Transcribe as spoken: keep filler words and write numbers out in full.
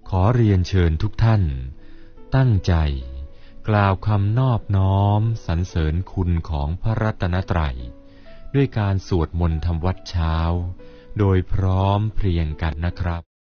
ขอเรียนเชิญทุกท่านตั้งใจกล่าวคำนอบน้อมสรรเสริญคุณของพระรัตนตรัยด้วยการสวดมนต์ทำวัดเช้าโดยพร้อมเพรียงกันนะครับ